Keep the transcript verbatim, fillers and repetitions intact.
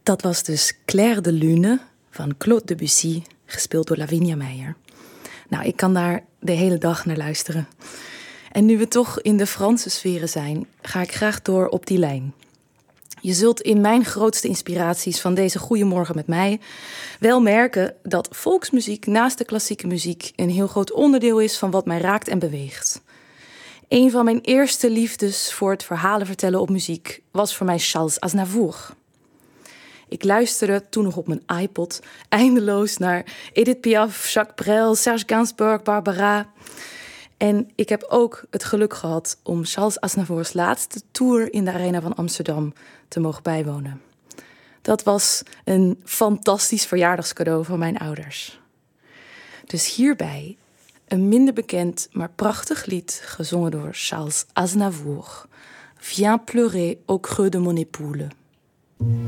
Dat was dus Clair de Lune van Claude Debussy, gespeeld door Lavinia Meijer. Nou, ik kan daar de hele dag naar luisteren. En nu we toch in de Franse sferen zijn, ga ik graag door op die lijn. Je zult in mijn grootste inspiraties van deze Goeiemorgen met mij wel merken dat volksmuziek naast de klassieke muziek een heel groot onderdeel is van wat mij raakt en beweegt. Een van mijn eerste liefdes voor het verhalen vertellen op muziek was voor mij Charles Aznavour. Ik luisterde toen nog op mijn iPod eindeloos naar Edith Piaf, Jacques Brel, Serge Gainsbourg, Barbara. En ik heb ook het geluk gehad om Charles Aznavours laatste tour in de Arena van Amsterdam te mogen bijwonen. Dat was een fantastisch verjaardagscadeau van mijn ouders. Dus hierbij een minder bekend, maar prachtig lied gezongen door Charles Aznavour. Viens pleurer au creux de mon épaule.